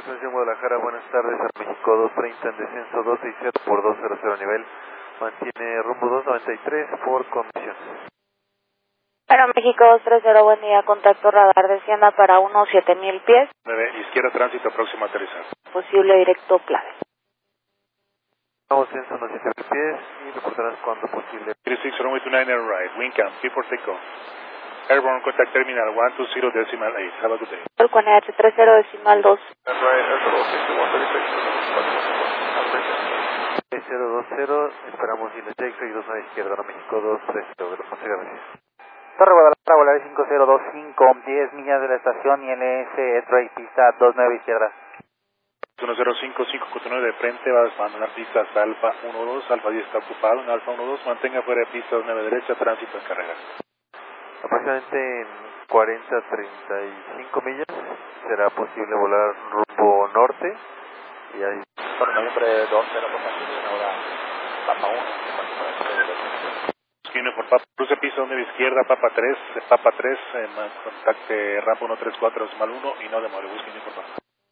Estación Guadalajara, buenas tardes, a México 230 en descenso 260 por 200 nivel, mantiene rumbo 293 por comisión. Para México 230, buen día, contacto radar, descienda para unos 7000 pies. 9, izquierda tránsito, próximo a aterrizar. Posible directo Plaza. Vamos en unos 7000 pies y reportarás cuando posible. 36 runway 29 air right, wind cam, before takeoff. Airborne contact terminal 120.8. Have a good day. Con H30.2. Right, 020, esperamos y le take 629 izquierda, México 230, muchas gracias. Torre Guadalajara, Volaris 5025, 10 millas de la estación y ILS Edray, pista 29 izquierda. 105549 de frente, va a abandonar pista hasta Alfa 12, Alfa 10 está ocupado, en Alfa 12, mantenga fuera de pista 29 derecha, tránsito en carrera. Aproximadamente en 40-35 millas será posible volar rumbo norte y ahí. Por noviembre 12, la posición ahora Papa 1. Esquina por Papa, cruce pista 1 de izquierda, Papa 3, contacte rampa 134 decimal 1 y no demore, busque por Papa.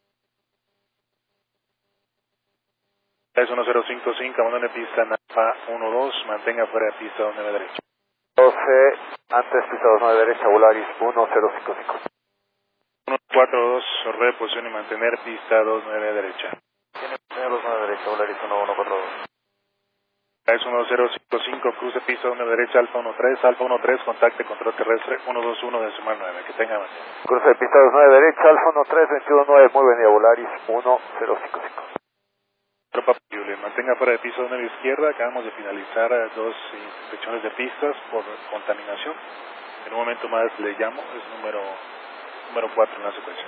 1055, abandone pista en Alfa 12, mantenga fuera de pista 29 derecha. 12, antes pista 29 derecha, Volaris 1055. 142, sorre posición y mantener pista 29 derecha. Tiene 29 derecha, Volaris 1142. Es 1055, cruce pista 1 derecha, Alfa 13, Alfa 13, contacte control terrestre 121 decimal 9, que tenga buen día. Cruce de pista 29 derecha, Alfa 13, 219, muy buen día, Volaris 1055. Tropa posible, mantenga fuera de pista 1 de izquierda, acabamos de finalizar dos inspecciones de pistas por contaminación. En un momento más le llamo, es número 4 en la secuencia.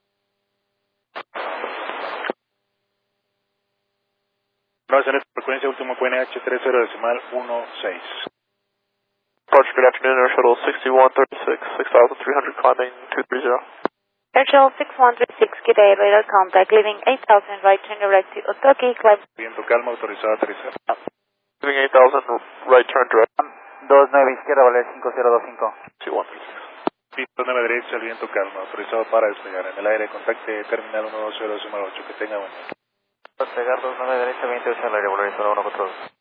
No, en esta frecuencia, último QNH 30 decimal 16. Departure, good afternoon, Air Shuttle 6136, 6300, climbing 230. Air Shuttle 6136, good day, radar contact, leaving 8000, right turn direct to Otoki, climb. Viento calma, autorizado a aterrizar. Leaving 8000, right turn direct. 29 izquierda, Volaris 5025. 2136. Pista 9 derecha, el viento calma, autorizado para despegar. En el aire, contacte terminal 120 decimal 8, que tenga buen día. Despegar 29 derecha, 28 al aire, Volaris 1142.